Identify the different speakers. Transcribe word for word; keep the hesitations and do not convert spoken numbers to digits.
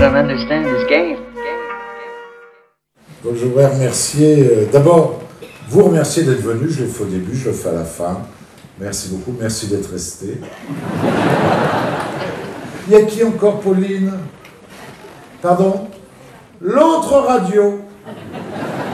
Speaker 1: don't understand this game.
Speaker 2: Donc je voudrais remercier, euh, d'abord, vous remercier d'être venu, je l'ai fait au début, je le fais à la fin. Merci beaucoup, merci d'être resté. Il y a qui encore, Pauline? Pardon? L'autre radio.